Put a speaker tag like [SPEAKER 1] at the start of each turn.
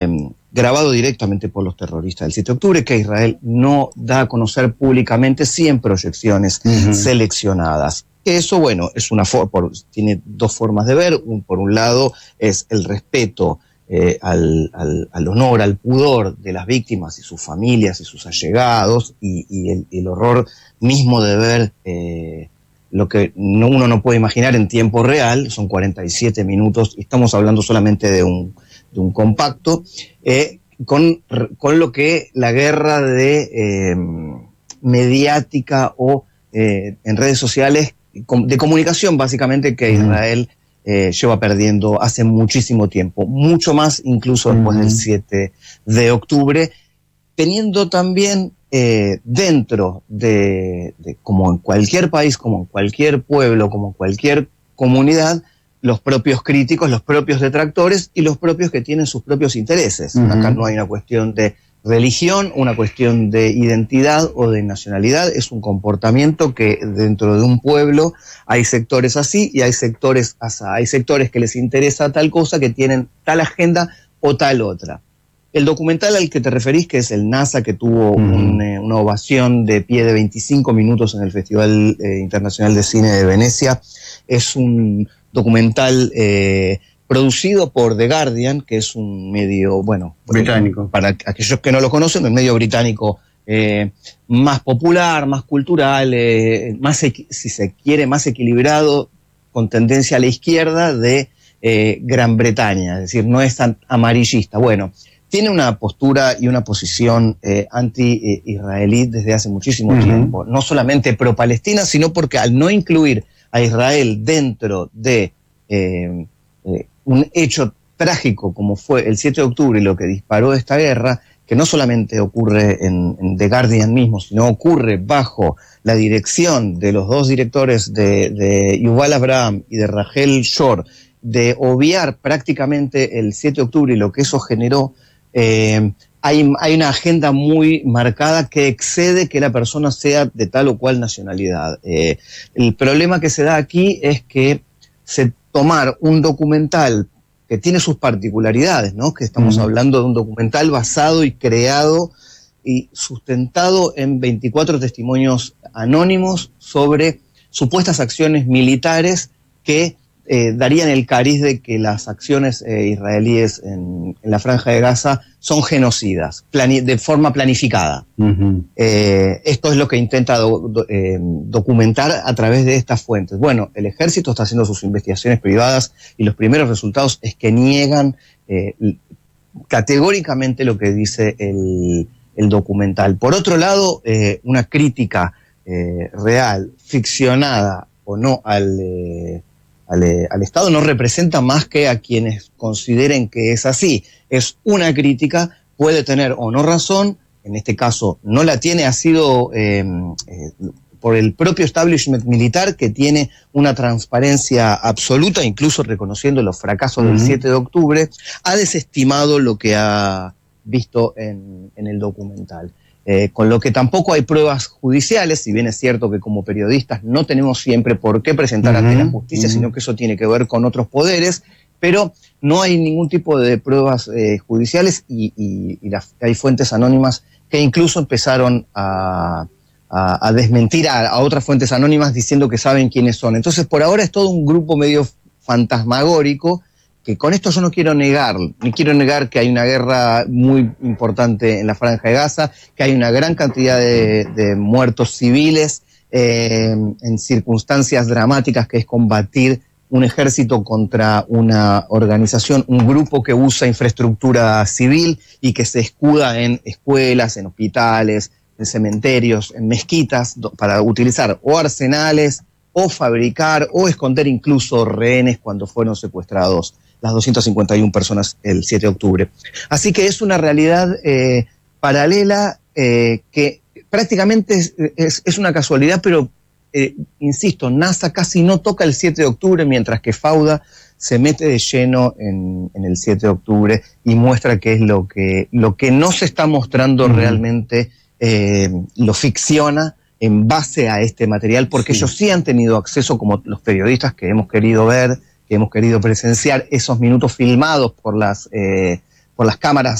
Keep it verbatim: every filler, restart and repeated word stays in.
[SPEAKER 1] grabado directamente por los terroristas del siete de octubre, que Israel no da a conocer públicamente, sí en proyecciones uh-huh. seleccionadas. Eso, bueno, es una for- por, tiene dos formas de ver. Un, por un lado, es el respeto eh, al, al, al honor, al pudor de las víctimas y sus familias y sus allegados, y, y el, el horror mismo de ver eh, lo que no, uno no puede imaginar en tiempo real. Son cuarenta y siete minutos, y estamos hablando solamente de un, de un compacto, eh, con, con lo que la guerra de eh, mediática o eh, en redes sociales de comunicación, básicamente, que Israel eh, lleva perdiendo hace muchísimo tiempo, mucho más incluso después uh-huh. del siete de octubre, teniendo también eh, dentro de, de, como en cualquier país, como en cualquier pueblo, como en cualquier comunidad, los propios críticos, los propios detractores y los propios que tienen sus propios intereses. Uh-huh. Acá no hay una cuestión de religión, una cuestión de identidad o de nacionalidad. Es un comportamiento que dentro de un pueblo hay sectores así y hay sectores asá. Hay sectores que les interesa tal cosa, que tienen tal agenda o tal otra. El documental al que te referís, que es el NASA, que tuvo mm. un, eh, una ovación de pie de veinticinco minutos en el Festival eh, Internacional de Cine de Venecia, es un documental eh, producido por The Guardian, que es un medio, bueno,
[SPEAKER 2] británico.
[SPEAKER 1] Para aquellos que no lo conocen, el medio británico eh, más popular, más cultural, eh, más, si se quiere, más equilibrado, con tendencia a la izquierda de eh, Gran Bretaña, es decir, no es tan amarillista. Bueno, tiene una postura y una posición eh, anti-israelí desde hace muchísimo uh-huh. tiempo, no solamente pro-Palestina, sino porque al no incluir a Israel dentro de eh, eh, un hecho trágico como fue el siete de octubre y lo que disparó esta guerra, que no solamente ocurre en, en The Guardian mismo, sino ocurre bajo la dirección de los dos directores de, de Yuval Abraham y de Rachel Shor, de obviar prácticamente el siete de octubre y lo que eso generó. Eh, hay, hay una agenda muy marcada que excede que la persona sea de tal o cual nacionalidad. Eh, el problema que se da aquí es que se tomar un documental que tiene sus particularidades, ¿no? Que estamos uh-huh. hablando de un documental basado y creado y sustentado en veinticuatro testimonios anónimos sobre supuestas acciones militares que eh, darían el cariz de que las acciones eh, israelíes en, en la Franja de Gaza son genocidas, plani- de forma planificada. Uh-huh. Eh, esto es lo que intenta do, do, eh, documentar a través de estas fuentes. Bueno, el ejército está haciendo sus investigaciones privadas y los primeros resultados es que niegan eh, categóricamente lo que dice el, el documental. Por otro lado, eh, una crítica eh, real, ficcionada o no al... Eh, Al, al Estado no representa más que a quienes consideren que es así. Es una crítica, puede tener o no razón, en este caso no la tiene, ha sido eh, eh, por el propio establishment militar, que tiene una transparencia absoluta, incluso reconociendo los fracasos uh-huh. del siete de octubre, ha desestimado lo que ha visto en, en el documental. Eh, con lo que tampoco hay pruebas judiciales, si bien es cierto que como periodistas no tenemos siempre por qué presentar uh-huh, ante la justicia, uh-huh. sino que eso tiene que ver con otros poderes, pero no hay ningún tipo de pruebas eh, judiciales y, y, y las, hay fuentes anónimas que incluso empezaron a, a, a desmentir a, a otras fuentes anónimas diciendo que saben quiénes son. Entonces, por ahora es todo un grupo medio fantasmagórico, que con esto yo no quiero negar, ni quiero negar que hay una guerra muy importante en la Franja de Gaza, que hay una gran cantidad de, de muertos civiles eh, en circunstancias dramáticas, que es combatir un ejército contra una organización, un grupo que usa infraestructura civil y que se escuda en escuelas, en hospitales, en cementerios, en mezquitas, para utilizar o arsenales, o fabricar, o esconder incluso rehenes cuando fueron secuestrados las doscientas cincuenta y una personas el siete de octubre. Así que es una realidad eh, paralela eh, que prácticamente es, es, es una casualidad, pero eh, insisto, NASA casi no toca el siete de octubre, mientras que Fauda se mete de lleno en, en el siete de octubre y muestra que es lo que, lo que no se está mostrando uh-huh. realmente, eh, lo ficciona en base a este material, porque sí. ellos sí han tenido acceso, como los periodistas que hemos querido ver, que hemos querido presenciar esos minutos filmados por las, eh, por las cámaras